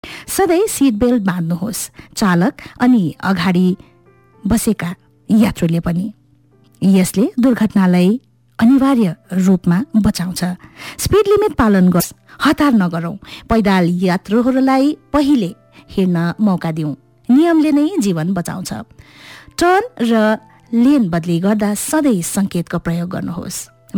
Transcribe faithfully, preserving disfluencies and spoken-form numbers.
सधैँ seat belt बाँध्नुहोस्, चालक अनि अगाडि बसेका यात्रुले पनि। यसले दुर्घटनालाई अनिवार्य रूपमा बचाउँछ। स्पिड लिमिट पालन गर्नुहोस्, हतार नगरौँ, पैदल यात्रुहरूलाई पहिले हिँड्न मौका दिउँ। नियमले नै जीवन बचाउँछ। टर्न र लेन बदली गर्दा सधैँ सङ्केतको प्रयोग गर्नुहोस्।